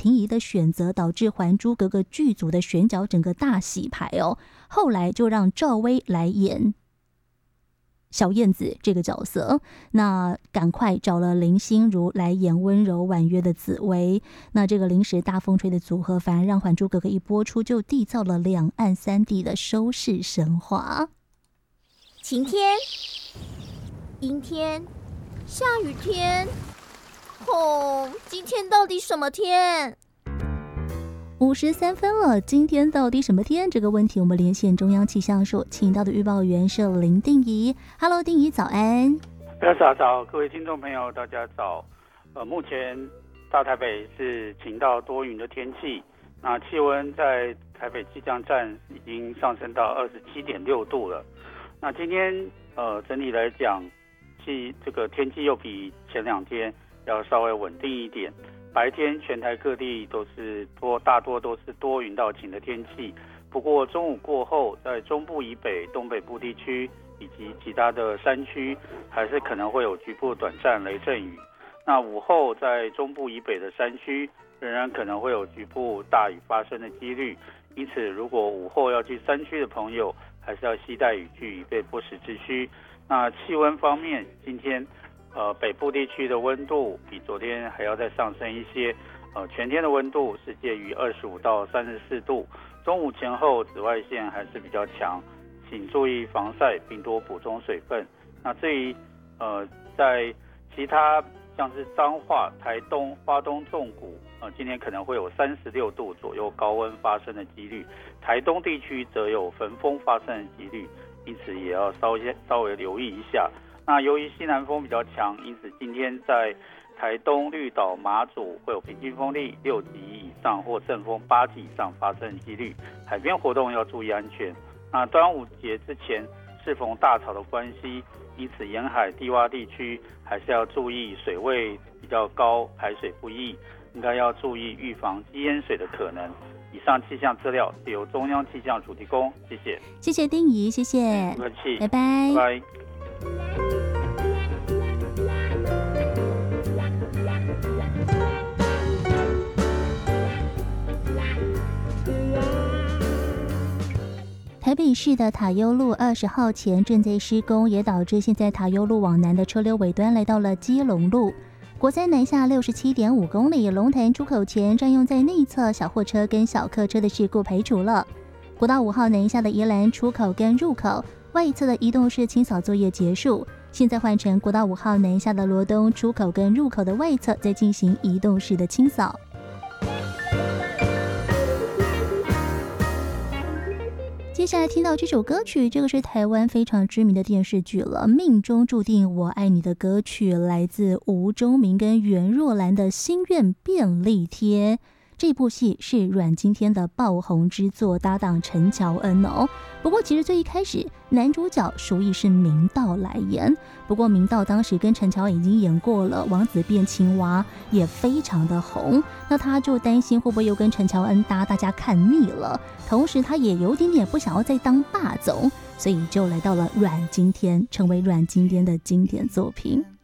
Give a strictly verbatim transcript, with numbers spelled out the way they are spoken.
婷宜的选择，导致《还珠格格》剧组的选角整个大洗牌哦。后来就让赵薇来演小燕子这个角色，那赶快找了林心如来演温柔婉约的紫薇。那这个临时大风吹的组合，反而让《还珠格格》一播出就缔造了两岸三地的收视神话。 晴天、阴天、下雨天，哦，今天到底什么天？ 五十三分了，今天到底什么天？这个问题我们连线中央气象署，请到的预报员是林定仪。Hello， 定仪早安。 大家早，各位听众朋友，大家早。呃，目前大台北是晴到多云的天气，那气温在台北气象站已经上升到二十七点六度了。那今天呃整体来讲，气这个天气又比前两天要稍微稳定一点。白天全台各地都是多大多都是多云到晴的天气，不过中午过后，在中部以北、东北部地区以及其他的山区，还是可能会有局部短暂雷阵雨。那午后在中部以北的山区，仍然可能会有局部大雨发生的几率。因此，如果午后要去山区的朋友，还是要携带雨具以备不时之需。那气温方面，今天呃，北部地区的温度比昨天还要再上升一些，呃，全天的温度是介于二十五到三十四度。中午前后紫外线还是比较强，请注意防晒并多补充水分。那至于呃，在其他像是彰化、台东、花东纵谷，呃，今天可能会有三十六度左右高温发生的几率，台东地区则有焚风发生的几率，因此也要稍微稍微留意一下。那由于西南风比较强，因此今天在台东、绿岛、马祖会有平均风力六级以上或阵风八级以上发生的几率，海边活动要注意安全。那端午节之前适逢大潮的关系，因此沿海低洼地区还是要注意水位比较高，排水不易，应该要注意预防积淹水的可能。以上气象资料是由中央气象署提供，谢谢。 谢谢定仪，谢谢， 不客气， 拜拜， 拜拜。 台北市的塔悠路二十号前正在施工，也导致现在塔悠路往南的车流尾端来到了基隆路。国三南下六十七点五公里，龙潭出口前占用在内侧小货车跟小客车的事故排除了。国道五号南下的宜兰出口跟入口外侧的移动式清扫作业结束，现在换成国道五号南下的罗东出口跟入口的外侧在进行移动式的清扫。接下来听到这首歌曲，这个是台湾非常知名的电视剧了，《命中注定我爱你》的歌曲，来自吴宗明跟袁若兰的心愿便利贴。这部戏是阮经天的爆红之作，搭档陈乔恩哦。不过其实最一开始男主角属意是明道来演，不过明道当时跟陈乔恩已经演过了《王子变青蛙》，也非常的红。那他就担心会不会又跟陈乔恩搭，大家看腻了。同时他也有点点不想要再当霸总，所以就来到了阮经天，成为阮经天的经典作品。